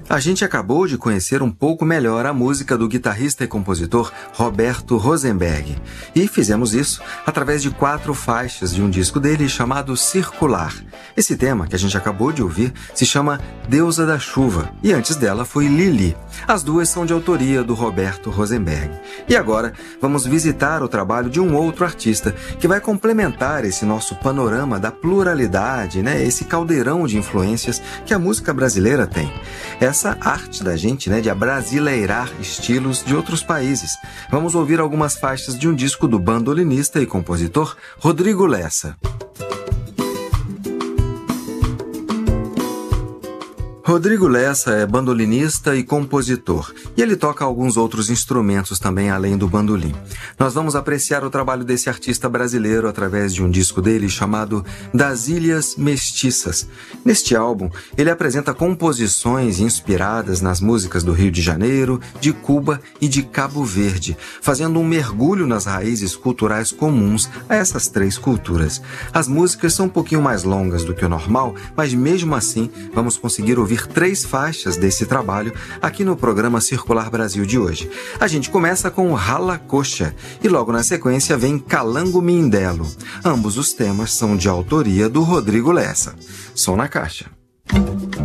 A gente acabou de conhecer um pouco melhor a música do guitarrista e compositor Roberto Rosenberg. E fizemos isso através de 4 faixas de um disco dele chamado Circular. Esse tema que a gente acabou de ouvir se chama Deusa da Chuva e antes dela foi Lili. As duas são de autoria do Roberto Rosenberg. E agora vamos visitar o trabalho de um outro artista que vai complementar esse nosso panorama da pluralidade, esse caldeirão de influências que a música brasileira tem. Essa arte da gente, de abrasileirar estilos de outros países. Vamos ouvir algumas faixas de um disco do bandolinista e compositor Rodrigo Lessa. Rodrigo Lessa é bandolinista e compositor, e ele toca alguns outros instrumentos também além do bandolim. Nós vamos apreciar o trabalho desse artista brasileiro através de um disco dele chamado Das Ilhas Mestiças. Neste álbum, ele apresenta composições inspiradas nas músicas do Rio de Janeiro, de Cuba e de Cabo Verde, fazendo um mergulho nas raízes culturais comuns a essas 3 culturas. As músicas são um pouquinho mais longas do que o normal, mas mesmo assim vamos conseguir ouvir 3 faixas desse trabalho aqui no programa Circular Brasil de hoje. A gente começa com Rala Coxa e logo na sequência vem Calango Mindelo. Ambos os temas são de autoria do Rodrigo Lessa. Som na caixa.